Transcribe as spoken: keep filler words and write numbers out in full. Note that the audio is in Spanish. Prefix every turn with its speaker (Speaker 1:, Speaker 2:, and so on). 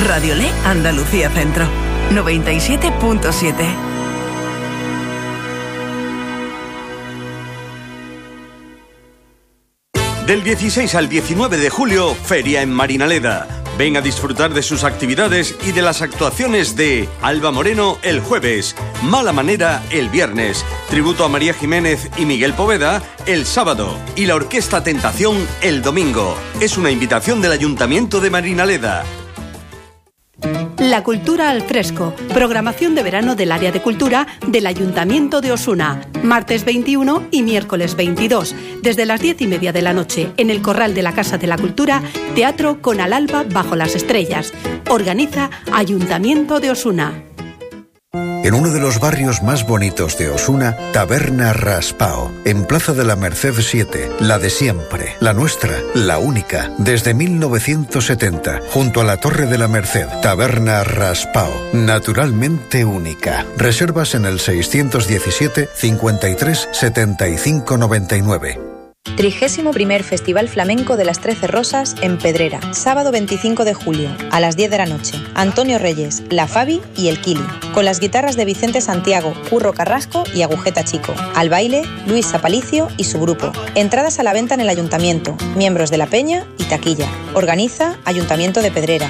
Speaker 1: Radiolé Andalucía Centro, noventa y siete punto siete.
Speaker 2: Del dieciséis al diecinueve de julio, Feria en Marinaleda. Ven a disfrutar de sus actividades y de las actuaciones de Alba Moreno el jueves, Mala Manera el viernes, Tributo a María Jiménez y Miguel Poveda el sábado y la Orquesta Tentación el domingo. Es una invitación del Ayuntamiento de Marinaleda.
Speaker 3: La cultura al fresco, programación de verano del área de cultura del Ayuntamiento de Osuna, martes veintiuno y miércoles veintidós, desde las diez y media de la noche, en el Corral de la Casa de la Cultura, teatro con Al alba bajo las estrellas. Organiza Ayuntamiento de Osuna.
Speaker 4: En uno de los barrios más bonitos de Osuna, Taberna Raspao, en Plaza de la Merced siete, la de siempre, la nuestra, la única, desde mil novecientos setenta, junto a la Torre de la Merced. Taberna Raspao, naturalmente única. Reservas en el seiscientos diecisiete, cincuenta y tres, setenta y cinco, noventa y nueve.
Speaker 5: Trigésimo primer Festival Flamenco de las Trece Rosas en Pedrera, sábado veinticinco de julio, a las diez de la noche. Antonio Reyes, La Fabi y El Kili, con las guitarras de Vicente Santiago, Curro Carrasco y Agujeta Chico. Al baile, Luis Apalicio y su grupo. Entradas a la venta en el Ayuntamiento, miembros de la Peña y taquilla. Organiza Ayuntamiento de Pedrera.